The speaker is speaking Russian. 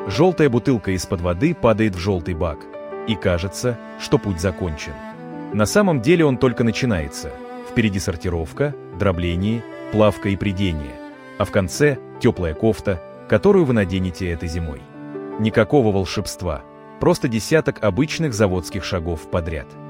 Желтая бутылка из-под воды падает в желтый бак, и кажется, что путь закончен. На самом деле он только начинается. Впереди сортировка, дробление, плавка и прядение, а в конце теплая кофта, которую вы наденете этой зимой. Никакого волшебства, просто десяток обычных заводских шагов подряд.